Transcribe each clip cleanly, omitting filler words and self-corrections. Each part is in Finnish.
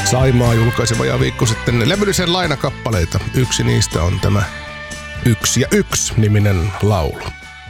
Saimaa julkaisi vajaa viikko sitten levyllisen lainakappaleita. Yksi niistä on tämä Yksi ja yksi -niminen laulu.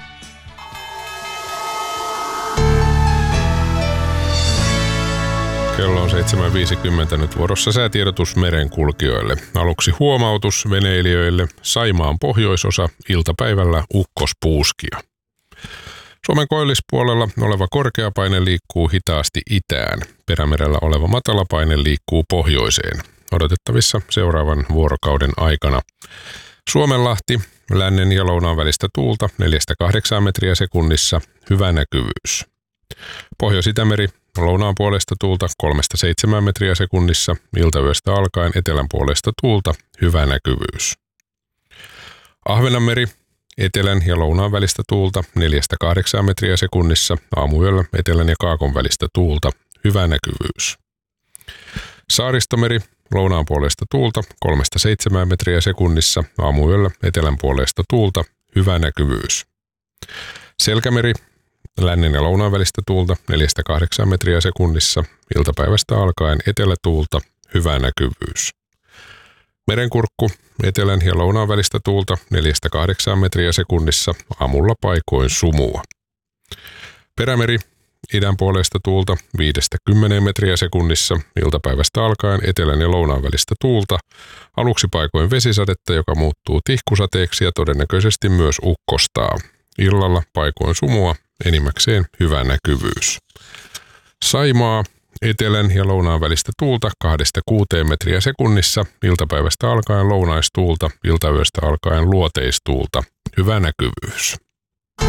Kello on 7.50 nyt vuorossa säätiedotus merenkulkijoille. Aluksi huomautus veneilijöille. Saimaan pohjoisosa, iltapäivällä ukkospuuskia. Suomen koillispuolella oleva korkeapaine liikkuu hitaasti itään. Perämerellä oleva matalapaine liikkuu pohjoiseen. Odotettavissa seuraavan vuorokauden aikana. Suomenlahti, lännen ja lounaan välistä tuulta 4-8 metriä sekunnissa, hyvä näkyvyys. Pohjois-Itämeri, lounaan puolesta tuulta 3-7 metriä sekunnissa, iltayöstä alkaen etelän puolesta tuulta, hyvä näkyvyys. Ahvenanmeri, etelän ja lounaan välistä tuulta 4-8 metriä sekunnissa, aamuyöllä etelän ja kaakon välistä tuulta, hyvä näkyvyys. Saaristomeri, lounaan puolesta tuulta 3-7 metriä sekunnissa, aamuyöllä etelän puolesta tuulta, hyvä näkyvyys. Selkämeri, lännen ja lounaan välistä tuulta 4-8 metriä sekunnissa, iltapäivästä alkaen etelätuulta, hyvä näkyvyys. Merenkurkku, etelän ja lounaan välistä tuulta 4-8 metriä sekunnissa, aamulla paikoin sumua. Perämeri, idän puolesta tuulta 5-10 metriä sekunnissa, iltapäivästä alkaen etelän ja lounaan välistä tuulta, aluksi paikoin vesisadetta, joka muuttuu tihkusateeksi ja todennäköisesti myös ukkostaa. Illalla paikoin sumua, enimmäkseen hyvä näkyvyys. Saimaa, etelän ja lounaan välistä tuulta 2-6 metriä sekunnissa, iltapäivästä alkaen lounaistuulta, iltayöstä alkaen luoteistuulta, hyvä näkyvyys.